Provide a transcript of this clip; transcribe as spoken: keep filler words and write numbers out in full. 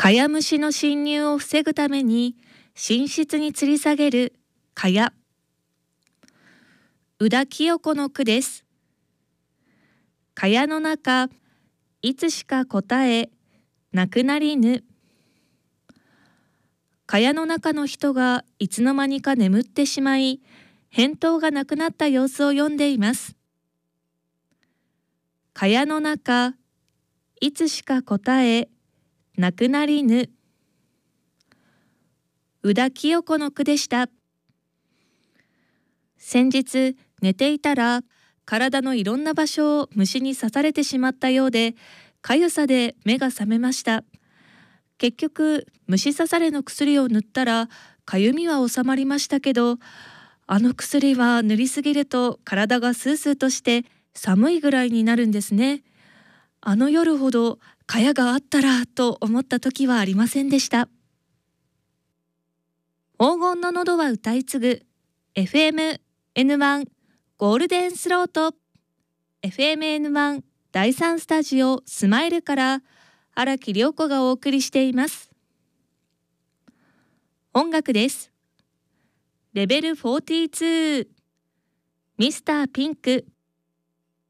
蚊や虫の侵入を防ぐために寝室に吊り下げる蚊帳。宇田清子の句です。蚊帳の中、いつしか答えなくなりぬ。蚊帳の中の人がいつの間にか眠ってしまい、返答がなくなった様子を読んでいます。蚊帳の中、いつしか答えなくなりぬ。宇田清子の句でした。先日寝ていたら体のいろんな場所を虫に刺されてしまったようで、かゆさで目が覚めました。結局虫刺されの薬を塗ったらかゆみは収まりましたけど、あの薬は塗りすぎると体がスースーとして寒いぐらいになるんですね。あの夜ほど蚊帳があったらと思った時はありませんでした。黄金の喉は歌い継ぐ エフエムエヌワン ゴールデンスロート エフエムエヌワン だいさんスタジオスマイルから荒木涼子がお送りしています。音楽です。レベルよんじゅうにミスターピンク